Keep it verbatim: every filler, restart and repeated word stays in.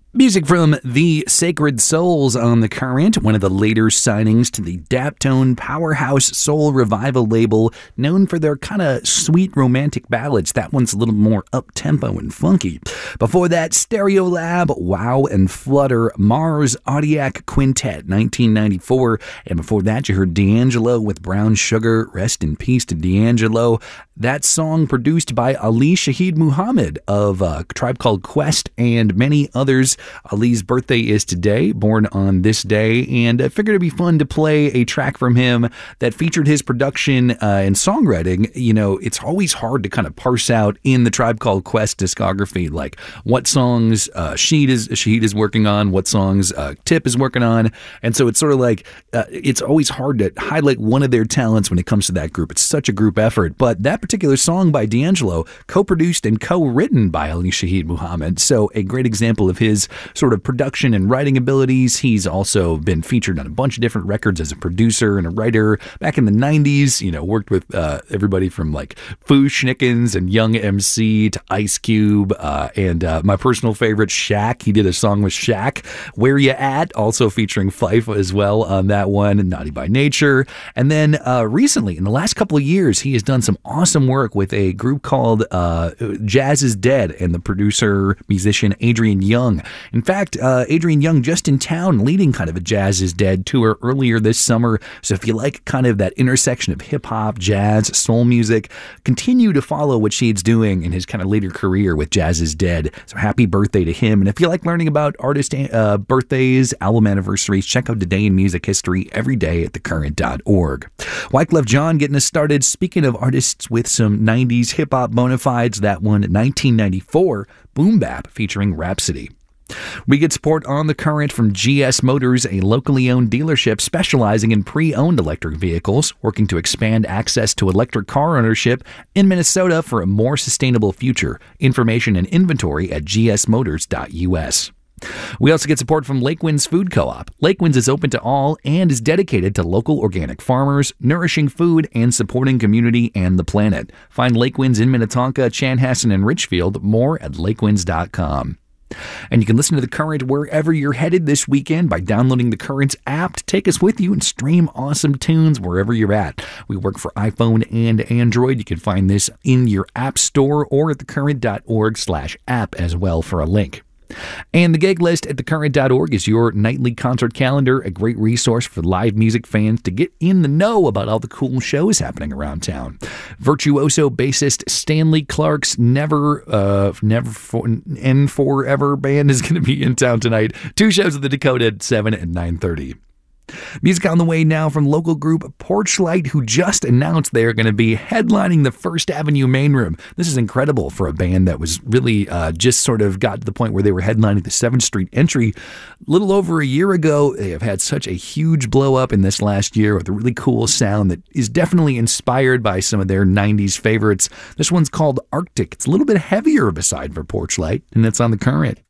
Music from The Sacred Souls on The Current, one of the later signings to the Daptone Powerhouse Soul Revival label, known for their kind of sweet romantic ballads. That one's a little more up-tempo and funky. Before that, Stereolab, Wow and Flutter, Mars Audiac Quintet, nineteen ninety-four. And before that, you heard D'Angelo with Brown Sugar. Rest in peace to D'Angelo. That song produced by Ali Shaheed Muhammad of uh, Tribe Called Quest and many others. Ali's birthday is today, born on this day, and I figured it'd be fun to play a track from him that featured his production uh, and songwriting. You know, it's always hard to kind of parse out in the Tribe Called Quest discography, like what songs uh, Shaheed is Shaheed is working on, what songs uh, Tip is working on, and so it's sort of like uh, it's always hard to highlight one of their talents when it comes to that group. It's such a group effort, but that particular song by D'Angelo, co-produced and co-written by Ali Shaheed Muhammad, so a great example of his sort of production and writing abilities. He's also been featured on a bunch of different records as a producer and a writer. Back in the nineties, you know, worked with uh, everybody from like Foo Schnickens and Young M C to Ice Cube, uh, and uh, my personal favorite, Shaq. He did a song with Shaq, Where Ya At, also featuring Phife as well on that one, and Naughty by Nature. And then uh, recently, in the last couple of years, he has done some awesome work with a group called uh, Jazz Is Dead and the producer, musician Adrian Young. In fact, uh, Adrian Young just in town leading kind of a Jazz Is Dead tour earlier this summer. So if you like kind of that intersection of hip-hop, jazz, soul music, continue to follow what Shaheed's doing in his kind of later career with Jazz Is Dead. So happy birthday to him. And if you like learning about artist uh, birthdays, album anniversaries, check out Today in Music History every day at the current dot org. Wyclef Jean getting us started. Speaking of artists with some nineties hip-hop bona fides, that one, nineteen ninety-four, Boom Bap featuring Rhapsody. We get support on The Current from G S Motors, a locally owned dealership specializing in pre-owned electric vehicles, working to expand access to electric car ownership in Minnesota for a more sustainable future. Information and inventory at g s motors dot u s. We also get support from Lakewinds Food Co-op. Lakewinds is open to all and is dedicated to local organic farmers, nourishing food, and supporting community and the planet. Find Lakewinds in Minnetonka, Chanhassen, and Richfield. More at lakewinds dot com. And you can listen to The Current wherever you're headed this weekend by downloading The Current's app to take us with you and stream awesome tunes wherever you're at. We work for iPhone and Android. You can find this in your app store or at the current dot org slash app as well for a link. And the gig list at the current dot org is your nightly concert calendar, a great resource for live music fans to get in the know about all the cool shows happening around town. Virtuoso bassist Stanley Clark's Never, uh, Never for, and Forever band is going to be in town tonight. Two shows at the Dakota at seven and nine thirty. Music on the way now from local group Porchlight, who just announced they are going to be headlining the First Avenue Main Room. This is incredible for a band that was really uh, just sort of got to the point where they were headlining the seventh Street Entry a little over a year ago. They have had such a huge blow up in this last year with a really cool sound that is definitely inspired by some of their nineties favorites. This one's called Arctic. It's a little bit heavier of a side for Porchlight, and it's on The Current.